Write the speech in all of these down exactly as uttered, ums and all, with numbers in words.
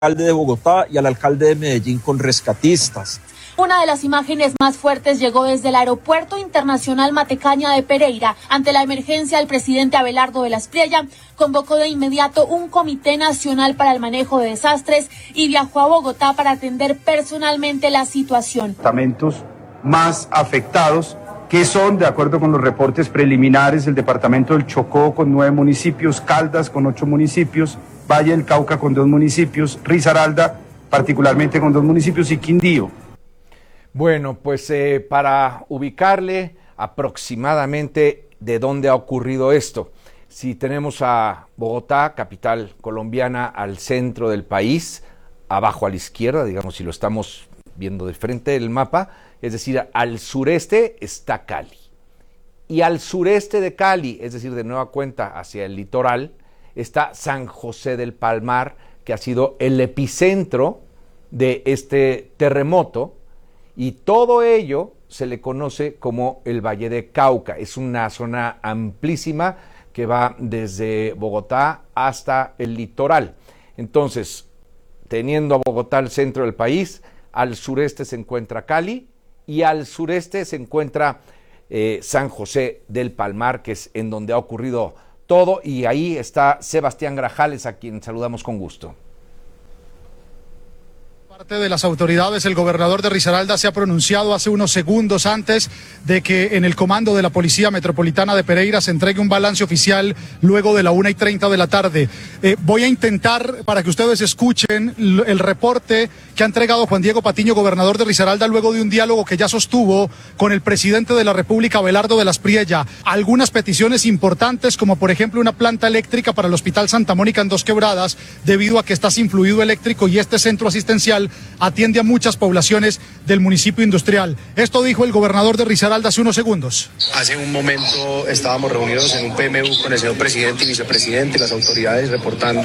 alcalde de Bogotá y al alcalde de Medellín con rescatistas. Una de las imágenes más fuertes llegó desde el Aeropuerto Internacional Matecaña de Pereira. Ante la emergencia, el presidente Abelardo de la Espriella convocó de inmediato un comité nacional para el manejo de desastres y viajó a Bogotá para atender personalmente la situación. Departamentos más afectados, que son, de acuerdo con los reportes preliminares, el departamento del Chocó con nueve municipios, Caldas con ocho municipios, Valle del Cauca con dos municipios, Risaralda particularmente con dos municipios y Quindío. Bueno, pues eh, para ubicarle aproximadamente de dónde ha ocurrido esto. Si tenemos a Bogotá, capital colombiana, al centro del país, abajo a la izquierda, digamos si lo estamos viendo de frente del mapa, es decir, al sureste está Cali. Y al sureste de Cali, es decir, de nueva cuenta hacia el litoral, está San José del Palmar, que ha sido el epicentro de este terremoto, y todo ello se le conoce como el Valle de Cauca. Es una zona amplísima que va desde Bogotá hasta el litoral. Entonces, teniendo a Bogotá al centro del país, al sureste se encuentra Cali y al sureste se encuentra eh, San José del Palmar, que es en donde ha ocurrido todo, y ahí está Sebastián Grajales, a quien saludamos con gusto. Parte de las autoridades, el gobernador de Risaralda se ha pronunciado hace unos segundos antes de que en el comando de la Policía Metropolitana de Pereira se entregue un balance oficial luego de la una y treinta de la tarde. Eh, voy a intentar, para que ustedes escuchen, el reporte que ha entregado Juan Diego Patiño, gobernador de Risaralda, luego de un diálogo que ya sostuvo con el presidente de la República, Abelardo de la Espriella. Algunas peticiones importantes, como por ejemplo una planta eléctrica para el Hospital Santa Mónica en Dos Quebradas, debido a que está sin fluido eléctrico y este centro asistencial atiende a muchas poblaciones del municipio industrial. Esto dijo el gobernador de Risaralda hace unos segundos. Hace un momento estábamos reunidos en un P M U con el señor presidente y vicepresidente y las autoridades reportando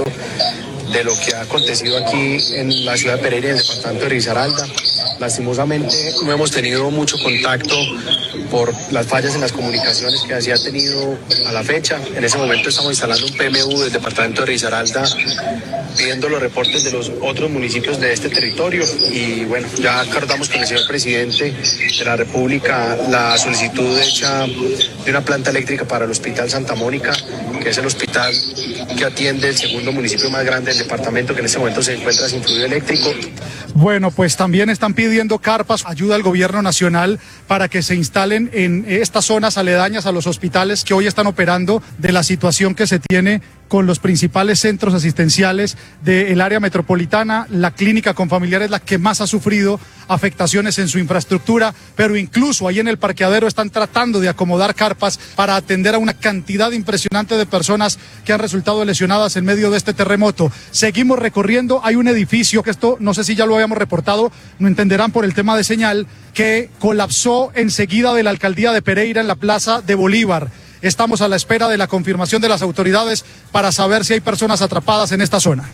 de lo que ha acontecido aquí en la ciudad de Pereira y en el departamento de Risaralda. Lastimosamente no hemos tenido mucho contacto por las fallas en las comunicaciones que así ha tenido a la fecha. En ese momento estamos instalando un P M U del departamento de Risaralda pidiendo los reportes de los otros municipios de este territorio y bueno, ya acordamos con el señor presidente de la República la solicitud hecha de una planta eléctrica para el Hospital Santa Mónica, que es el hospital que atiende el segundo municipio más grande del departamento, que en este momento se encuentra sin fluido eléctrico. Bueno, pues también están pidiendo carpas, ayuda al gobierno nacional para que se instalen en estas zonas aledañas a los hospitales que hoy están operando, de la situación que se tiene con los principales centros asistenciales del área metropolitana. La clínica Confamiliar es la que más ha sufrido afectaciones en su infraestructura, pero incluso ahí en el parqueadero están tratando de acomodar carpas para atender a una cantidad impresionante de personas que han resultado lesionadas en medio de este terremoto. Seguimos recorriendo, hay un edificio que esto no sé si ya lo habíamos reportado, no entenderán por el tema de señal, que colapsó enseguida de la alcaldía de Pereira en la plaza de Bolívar. Estamos a la espera de la confirmación de las autoridades para saber si hay personas atrapadas en esta zona.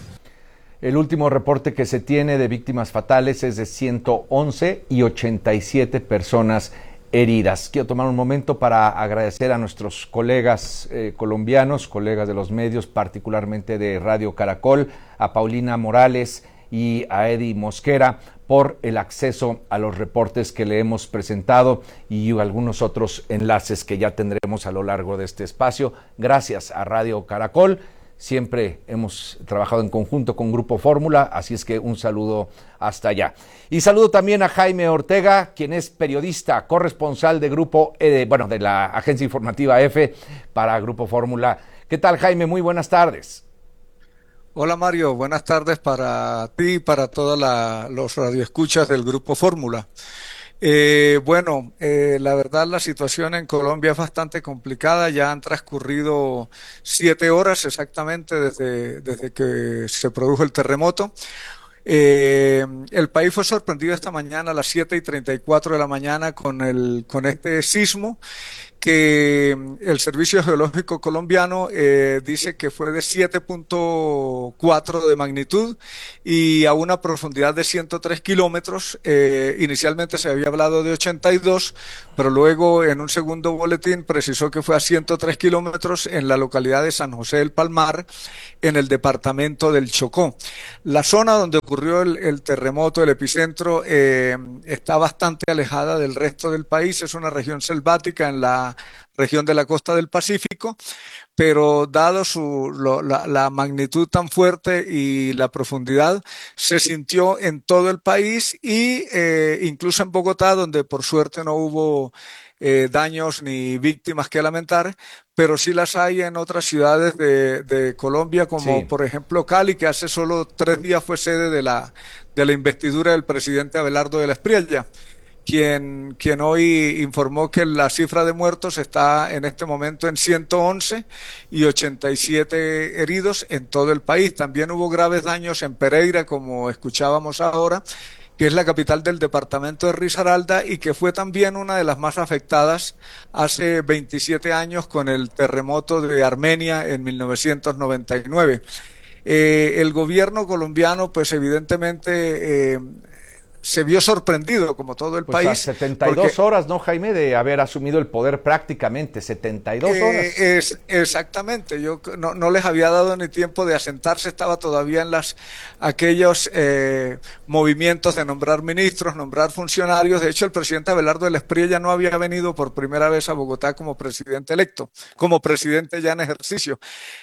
El último reporte que se tiene de víctimas fatales es de ciento once y ochenta y siete personas heridas. Quiero tomar un momento para agradecer a nuestros colegas eh, colombianos, colegas de los medios, particularmente de Radio Caracol, a Paulina Morales y a Eddie Mosquera por el acceso a los reportes que le hemos presentado y algunos otros enlaces que ya tendremos a lo largo de este espacio. Gracias a Radio Caracol. Siempre hemos trabajado en conjunto con Grupo Fórmula, así es que un saludo hasta allá. Y saludo también a Jaime Ortega, quien es periodista, corresponsal de Grupo, eh, bueno, de la agencia informativa F para Grupo Fórmula. ¿Qué tal, Jaime? Muy buenas tardes. Hola Mario, buenas tardes para ti y para todos los radioescuchas del Grupo Fórmula. Eh, bueno, eh, la verdad la situación en Colombia es bastante complicada, ya han transcurrido siete horas exactamente desde, desde que se produjo el terremoto. Eh, el país fue sorprendido esta mañana a las siete y treinta y cuatro de la mañana con, el, con este sismo que el Servicio Geológico Colombiano eh, dice que fue de siete punto cuatro de magnitud y a una profundidad de ciento tres kilómetros. Eh, inicialmente se había hablado de ochenta y dos, pero luego en un segundo boletín precisó que fue a ciento tres kilómetros en la localidad de San José del Palmar, en el departamento del Chocó. La zona donde ocurrió el, el terremoto, el epicentro, eh, está bastante alejada del resto del país, es una región selvática en la región de la costa del Pacífico, pero dado su, lo, la, la magnitud tan fuerte y la profundidad, se sintió en todo el país y eh, incluso en Bogotá, donde por suerte no hubo eh, daños ni víctimas que lamentar, pero sí las hay en otras ciudades de, de Colombia, como sí. por ejemplo Cali, que hace solo tres días fue sede de la, de la investidura del presidente Abelardo de la Espriella. Quien, quien hoy informó que la cifra de muertos está en este momento en ciento once y ochenta y siete heridos en todo el país. También hubo graves daños en Pereira, como escuchábamos ahora, que es la capital del departamento de Risaralda y que fue también una de las más afectadas hace veintisiete años con el terremoto de Armenia en mil novecientos noventa y nueve. Eh, el gobierno colombiano, pues evidentemente... Eh, se vio sorprendido, como todo el pues país. A setenta y dos porque, horas, ¿no, Jaime? De haber asumido el poder prácticamente, setenta y dos eh, horas. Es, exactamente, yo no, no les había dado ni tiempo de asentarse, estaba todavía en las aquellos eh, movimientos de nombrar ministros, nombrar funcionarios. De hecho, el presidente Abelardo de la Espriella no había venido por primera vez a Bogotá como presidente electo, como presidente ya en ejercicio.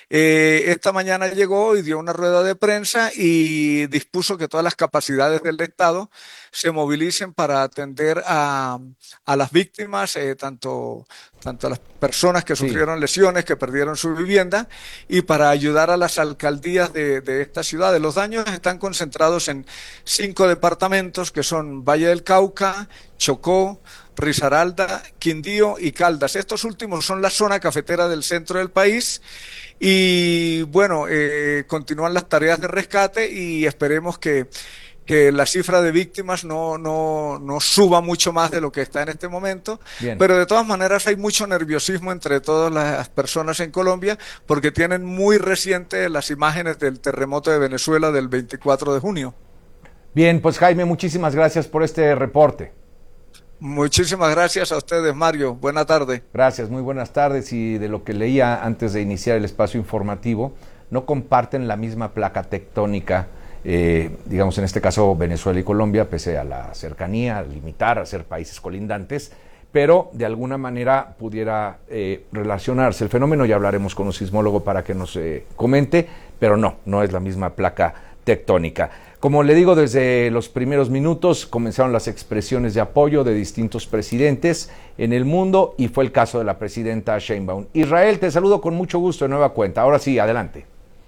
Eh, esta mañana llegó y dio una rueda de prensa y dispuso que todas las capacidades del Estado se movilicen para atender a, a las víctimas, eh, tanto, tanto a las personas que sufrieron sí. lesiones, que perdieron su vivienda, y para ayudar a las alcaldías de, de estas ciudades. Los daños están concentrados en cinco departamentos, que son Valle del Cauca, Chocó, Risaralda, Quindío y Caldas. Estos últimos son la zona cafetera del centro del país. Y bueno, eh, continúan las tareas de rescate y esperemos que que la cifra de víctimas no, no, no suba mucho más de lo que está en este momento. Bien. Pero de todas maneras hay mucho nerviosismo entre todas las personas en Colombia porque tienen muy recientes las imágenes del terremoto de Venezuela del veinticuatro de junio. Bien, pues Jaime, muchísimas gracias por este reporte. Muchísimas gracias a ustedes, Mario. Buena tarde. Gracias, muy buenas tardes. Y de lo que leía antes de iniciar el espacio informativo, no comparten la misma placa tectónica. Eh, digamos en este caso Venezuela y Colombia, pese a la cercanía, a limitar, a ser países colindantes, pero de alguna manera pudiera eh, relacionarse el fenómeno. Ya hablaremos con un sismólogo para que nos eh, comente, pero no, no es la misma placa tectónica. Como le digo, desde los primeros minutos comenzaron las expresiones de apoyo de distintos presidentes en el mundo y fue el caso de la presidenta Sheinbaum. Israel, te saludo con mucho gusto de nueva cuenta. Ahora sí, adelante.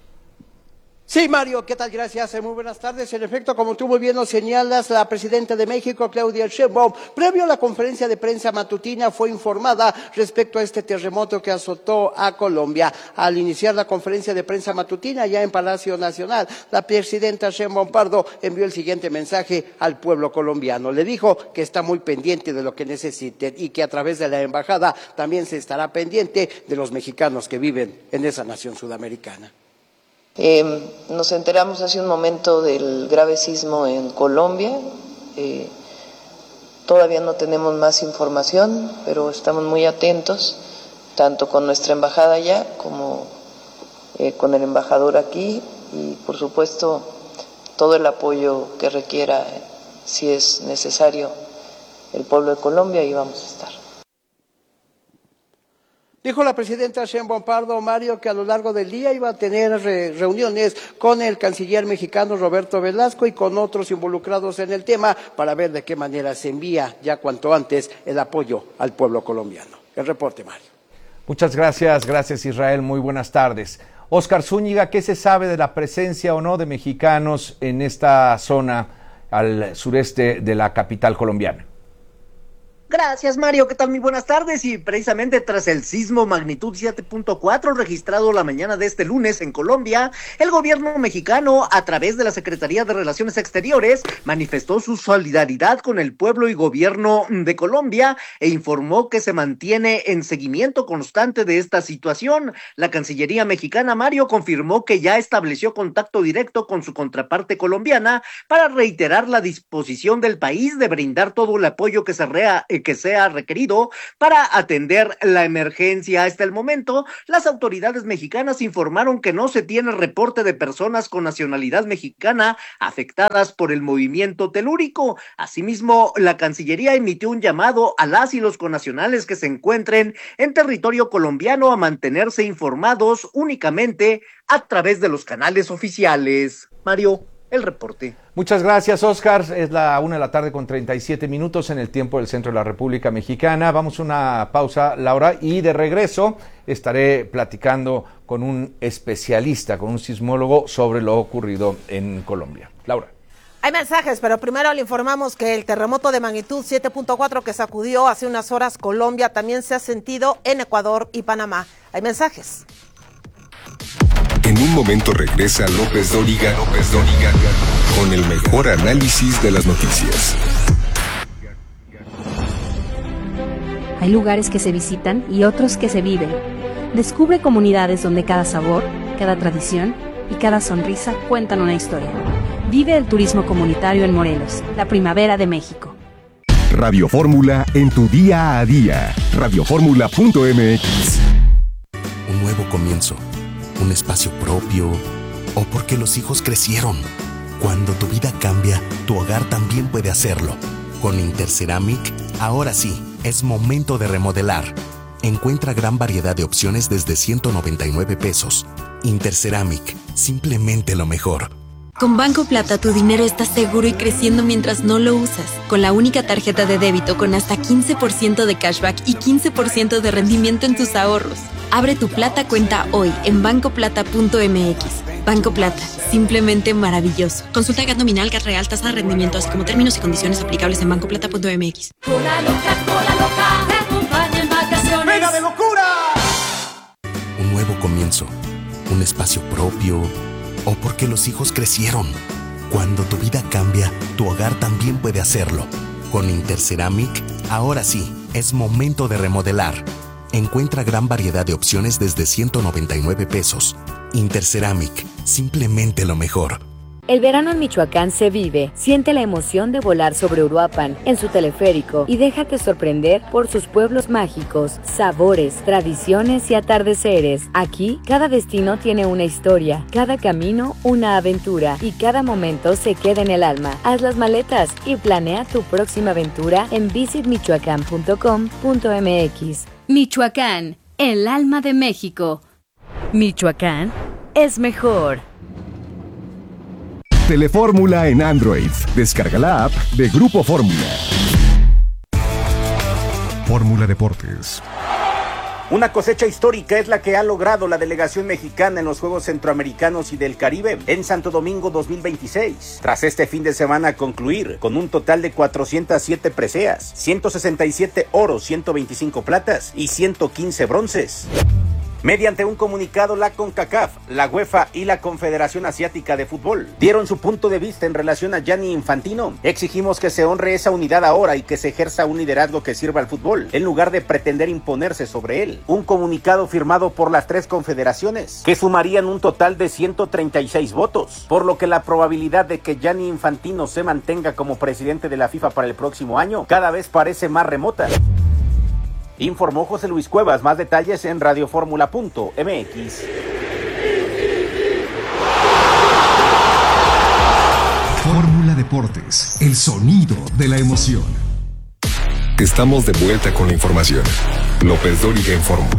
Sí, Mario, ¿qué tal? Gracias, muy buenas tardes. En efecto, como tú muy bien lo señalas, la presidenta de México, Claudia Sheinbaum, previo a la conferencia de prensa matutina, fue informada respecto a este terremoto que azotó a Colombia. Al iniciar la conferencia de prensa matutina, ya en Palacio Nacional, la presidenta Sheinbaum Pardo envió el siguiente mensaje al pueblo colombiano. Le dijo que está muy pendiente de lo que necesiten y que a través de la embajada también se estará pendiente de los mexicanos que viven en esa nación sudamericana. Eh, nos enteramos hace un momento del grave sismo en Colombia. Eh, todavía no tenemos más información, pero estamos muy atentos, tanto con nuestra embajada allá como eh, con el embajador aquí, y por supuesto todo el apoyo que requiera, si es necesario, el pueblo de Colombia, y vamos a estar. Dijo la presidenta Sheinbaum Pardo, Mario, que a lo largo del día iba a tener re reuniones con el canciller mexicano Roberto Velasco y con otros involucrados en el tema para ver de qué manera se envía ya cuanto antes el apoyo al pueblo colombiano. El reporte, Mario. Muchas gracias, gracias Israel, muy buenas tardes. Óscar Zúñiga, ¿qué se sabe de la presencia o no de mexicanos en esta zona al sureste de la capital colombiana? Gracias, Mario. ¿Qué tal? Muy buenas tardes. Y precisamente tras el sismo magnitud siete punto cuatro registrado la mañana de este lunes en Colombia, el gobierno mexicano, a través de la Secretaría de Relaciones Exteriores, manifestó su solidaridad con el pueblo y gobierno de Colombia e informó que se mantiene en seguimiento constante de esta situación. La Cancillería mexicana, Mario, confirmó que ya estableció contacto directo con su contraparte colombiana para reiterar la disposición del país de brindar todo el apoyo que se rea que sea requerido para atender la emergencia. Hasta el momento, las autoridades mexicanas informaron que no se tiene reporte de personas con nacionalidad mexicana afectadas por el movimiento telúrico. Asimismo, la Cancillería emitió un llamado a las y los connacionales que se encuentren en territorio colombiano a mantenerse informados únicamente a través de los canales oficiales. Mario, el reporte. Muchas gracias, Oscar. Es la una de la tarde con treinta y siete minutos en el tiempo del centro de la República Mexicana. Vamos a una pausa, Laura, y de regreso estaré platicando con un especialista, con un sismólogo sobre lo ocurrido en Colombia. Laura. Hay mensajes, pero primero le informamos que el terremoto de magnitud siete punto cuatro que sacudió hace unas horas Colombia también se ha sentido en Ecuador y Panamá. Hay mensajes. En un momento regresa López Dóriga, López Dóriga con el mejor análisis de las noticias. Hay lugares que se visitan y otros que se viven. Descubre comunidades donde cada sabor, cada tradición y cada sonrisa cuentan una historia. Vive el turismo comunitario en Morelos, la primavera de México. Radio Fórmula en tu día a día. radio fórmula punto m x. Un nuevo comienzo. Un espacio propio, o porque los hijos crecieron. Cuando tu vida cambia, tu hogar también puede hacerlo. Con Interceramic, ahora sí, es momento de remodelar. Encuentra gran variedad de opciones desde ciento noventa y nueve pesos. Interceramic, simplemente lo mejor. Con Banco Plata tu dinero está seguro y creciendo mientras no lo usas. Con la única tarjeta de débito con hasta quince por ciento de cashback y quince por ciento de rendimiento en tus ahorros. Abre tu Plata cuenta hoy en banco plata punto m x. Banco Plata, simplemente maravilloso. Consulta G A T nominal, G A T real, tasa de rendimiento, así como términos y condiciones aplicables en banco plata punto m x. Cola loca, cola loca, te acompaña en vacaciones. ¡Venga de locura! Un nuevo comienzo. Un espacio propio, o porque los hijos crecieron. Cuando tu vida cambia, tu hogar también puede hacerlo. Con Interceramic, ahora sí, es momento de remodelar. Encuentra gran variedad de opciones desde ciento noventa y nueve pesos. Interceramic, simplemente lo mejor. El verano en Michoacán se vive. Siente la emoción de volar sobre Uruapan en su teleférico y déjate sorprender por sus pueblos mágicos, sabores, tradiciones y atardeceres. Aquí, cada destino tiene una historia, cada camino una aventura y cada momento se queda en el alma. Haz las maletas y planea tu próxima aventura en visit michoacán punto com punto m x. Michoacán, el alma de México. Michoacán es mejor. Telefórmula en Android. Descarga la app de Grupo Fórmula. Fórmula Deportes. Una cosecha histórica es la que ha logrado la delegación mexicana en los Juegos Centroamericanos y del Caribe en Santo Domingo dos mil veintiséis. Tras este fin de semana concluir con un total de cuatrocientas siete preseas, ciento sesenta y siete oros, ciento veinticinco platas y ciento quince bronces. Mediante un comunicado, la CONCACAF, la UEFA y la Confederación Asiática de Fútbol dieron su punto de vista en relación a Gianni Infantino. Exigimos que se honre esa unidad ahora y que se ejerza un liderazgo que sirva al fútbol, en lugar de pretender imponerse sobre él. Un comunicado firmado por las tres confederaciones, que sumarían un total de ciento treinta y seis votos, por lo que la probabilidad de que Gianni Infantino se mantenga como presidente de la FIFA para el próximo año cada vez parece más remota. Informó José Luis Cuevas. Más detalles en radio fórmula punto m x. Fórmula Deportes, el sonido de la emoción. Estamos de vuelta con la información. López Dóriga en Fórmula.